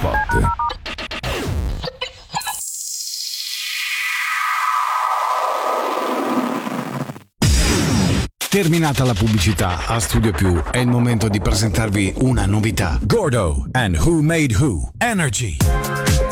Spot. Terminata la pubblicità, a Studio Più è il momento di presentarvi una novità. Gordo and Who Made Who Energy.